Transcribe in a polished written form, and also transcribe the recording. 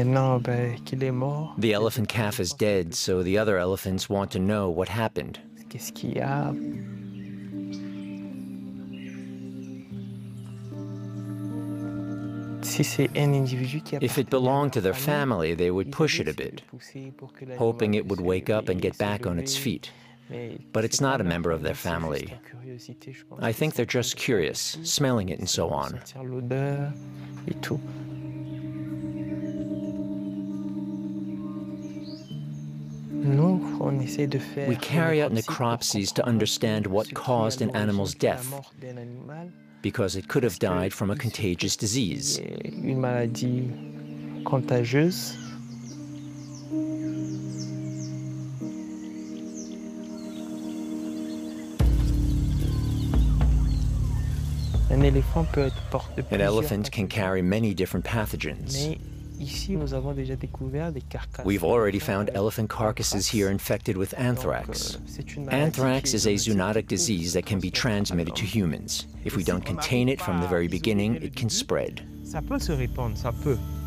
maintenant qu'il est mort, The elephant calf is dead, so the other elephants want to know what happened. qu'est-ce qu'il y a? Si c'est un individu qui If it belonged to their family, they would push it a bit, hoping it would wake up and get back on its feet. But it's not a member of their family. I think they're just curious, smelling it and so on. L'odeur et tout. We carry out necropsies to understand what caused an animal's death, because it could have died from a contagious disease. Une maladie contagieuse. Un éléphant peut être porteur de An plusieurs elephant can carry many different pathogens. Mais ici, nous avons déjà découvert des carcasses. We've already found elephant carcasses here infected with anthrax. Anthrax is a zoonotic disease that can be transmitted to humans. If we don't contain it from the very beginning, it can spread. Ça peut se répandre, ça peut.